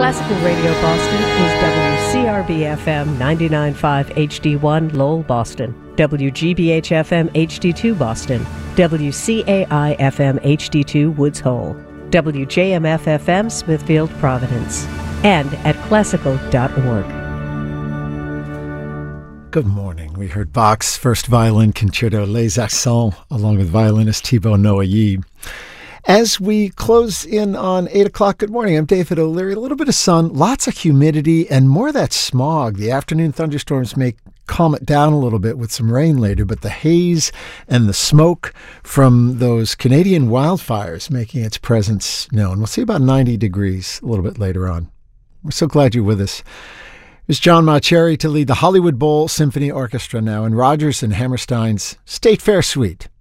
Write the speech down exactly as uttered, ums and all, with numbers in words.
Classical Radio Boston is W C R B F M ninety-nine point five H D one Lowell, Boston, W G B H F M H D two Boston, W C A I F M H D two Woods Hole, W J M F F M Smithfield, Providence, and at classical dot org. Good morning. We heard Bach's First Violin Concerto Les Accents along with violinist Thibaut Noailly. As we close in on eight o'clock, good morning. I'm David O'Leary. A little bit of sun, lots of humidity, and more of that smog. The afternoon thunderstorms may calm it down a little bit with some rain later, but the haze and the smoke from those Canadian wildfires making its presence known. We'll see about ninety degrees a little bit later on. We're so glad you're with us. Here's John Mauceri to lead the Hollywood Bowl Symphony Orchestra now in Rodgers and Hammerstein's State Fair Suite.